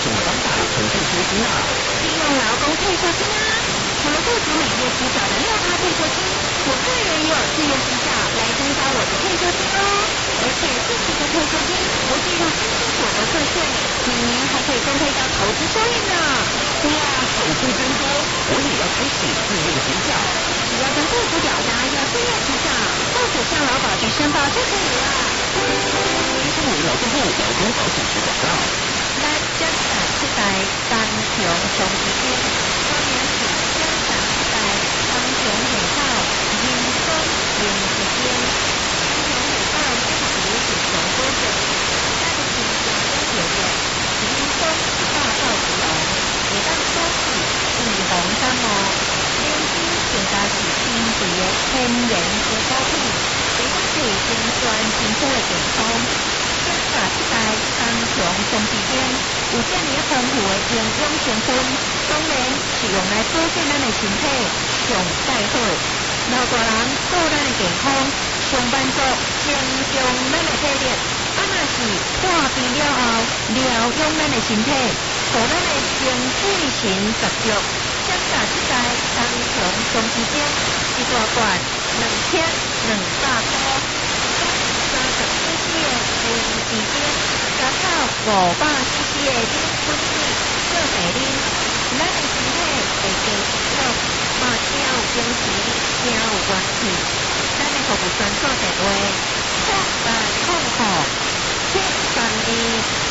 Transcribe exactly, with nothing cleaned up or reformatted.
什么方法存退休金啊？ 利用劳工退休金啊！除了雇主每月提缴的六趴退休金，我个人也有自愿提缴来增加我的退休金哦。而且这期的退休金不计入经济所得课税，每年还可以分配到投资收益呢。 哇，好处真多，我也要开始自愿提缴。 只要跟雇主表达要自愿提缴，雇主向劳保局申报就可以了。 以上为劳动部劳工保险局广告。 咱江南七代三雄雄之间，当年是江南七代三雄很好，民风民之间，三雄很好正直是雄多者，咱的形象跟条件，民风是大道之龙，也当说是义红三毛，连经更加是天地的天然之高品，也当是精选真正的健康。江夏七代三雄雄之间，有这么丰富的营养成分，当然是用来保健咱的身体上最好。老大人顾咱的健康，上班族增强咱的体力，啊若是破病了后疗养咱的身体，互咱的精气神十足。江夏七代三雄雄之间，一大罐两千两百块。三十 C C 的零二丁，加上五百 C C 的丁粉水做茶啉，咱的身体会更舒服，嘛真有精神，真有元气。咱的服务专线电话：零八零五七三二